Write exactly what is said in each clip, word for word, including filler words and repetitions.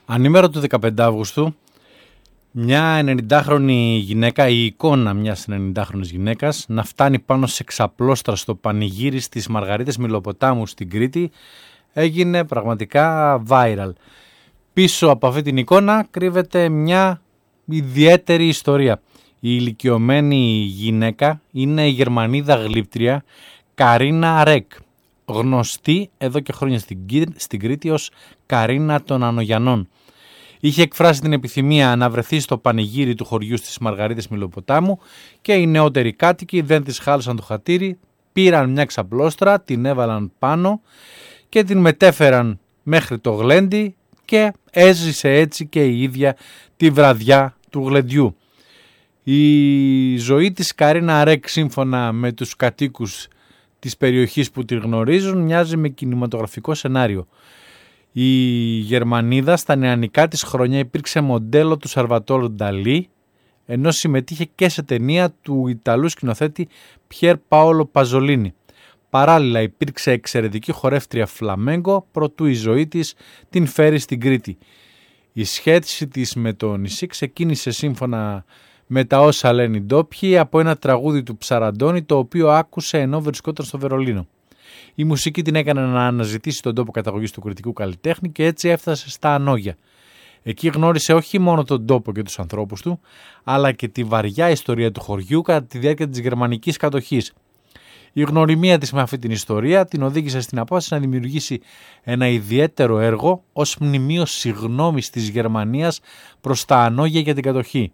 Ανήμερο του δεκαπέντε Αυγούστου, μια ενενηντάχρονη γυναίκα, η εικόνα μιας ενενηντάχρονης γυναίκας, να φτάνει πάνω σε ξαπλώστρα στο πανηγύρι στις Μαργαρίτες Μηλοποτάμου στην Κρήτη, έγινε πραγματικά viral. Πίσω από αυτή την εικόνα κρύβεται μια ιδιαίτερη ιστορία. Η ηλικιωμένη γυναίκα είναι η Γερμανίδα γλύπτρια Καρίνα Ρεκ, γνωστή εδώ και χρόνια στην Κρήτη ως Καρίνα των Ανογιαννών. Είχε εκφράσει την επιθυμία να βρεθεί στο πανηγύρι του χωριού στις Μαργαρίτες Μηλοποτάμου και οι νεότεροι κάτοικοι δεν της χάλασαν το χατήρι, πήραν μια ξαπλώστρα, την έβαλαν πάνω και την μετέφεραν μέχρι το γλέντι και έζησε έτσι και η ίδια τη βραδιά του γλεντιού. Η ζωή της Καρίνα Ρεκ, σύμφωνα με τους κατοίκους της περιοχής που τη γνωρίζουν, μοιάζει με κινηματογραφικό σενάριο. Η Γερμανίδα στα νεανικά της χρόνια υπήρξε μοντέλο του Σαλβατόρ Νταλί, ενώ συμμετείχε και σε ταινία του Ιταλού σκηνοθέτη Πιέρ Πάολο Παζολίνι. Παράλληλα υπήρξε εξαιρετική χορεύτρια φλαμέγκο, προτού η ζωή της την φέρει στην Κρήτη. Η σχέση της με το νησί ξεκίνησε, σύμφωνα με τα όσα λένε οι ντόπιοι, από ένα τραγούδι του Ψαραντώνη, το οποίο άκουσε ενώ βρισκόταν στο Βερολίνο. Η μουσική την έκανε να αναζητήσει τον τόπο καταγωγής του κρητικού καλλιτέχνη και έτσι έφτασε στα Ανόγια. Εκεί γνώρισε όχι μόνο τον τόπο και τους ανθρώπους του, αλλά και τη βαριά ιστορία του χωριού κατά τη διάρκεια της γερμανικής κατοχής. Η γνωριμία της με αυτή την ιστορία την οδήγησε στην απόφαση να δημιουργήσει ένα ιδιαίτερο έργο ως μνημείο συγγνώμης της Γερμανίας προς τα Ανόγια για την κατοχή.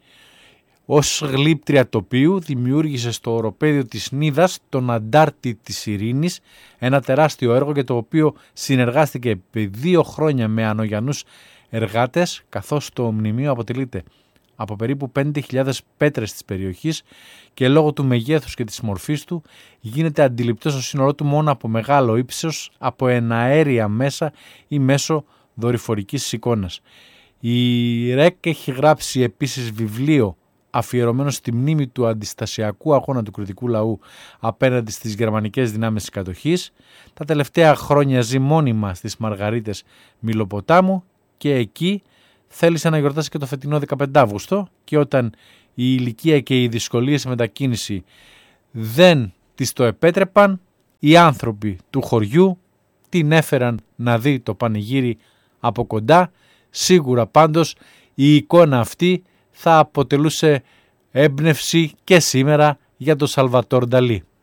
Ως γλύπτρια τοπίου δημιούργησε στο οροπέδιο της Νίδας τον Αντάρτη της Ειρήνης, ένα τεράστιο έργο για το οποίο συνεργάστηκε επί δύο χρόνια με ανογιανούς εργάτες, καθώς το μνημείο αποτελείται από περίπου πέντε χιλιάδες πέτρες της περιοχής και λόγω του μεγέθους και της μορφής του γίνεται αντιληπτό στο σύνολό του μόνο από μεγάλο ύψος, από εναέρια μέσα ή μέσω δορυφορικής εικόνας. Η ΡΕΚ έχει γράψει επίσης βιβλίο αφιερωμένο στη μνήμη του αντιστασιακού αγώνα του κρητικού λαού απέναντι στις γερμανικές δυνάμεις της κατοχής. Τα τελευταία χρόνια ζει μόνιμα στις Μαργαρίτες Μηλοποτάμου και εκεί θέλησε να γιορτάσει και το φετινό δεκαπέντε Αύγουστο, και όταν η ηλικία και οι δυσκολίες σε μετακίνηση δεν της το επέτρεπαν, οι άνθρωποι του χωριού την έφεραν να δει το πανηγύρι από κοντά. Σίγουρα πάντως η εικόνα αυτή θα αποτελούσε έμπνευση και σήμερα για τον Σαλβατόρ Νταλί.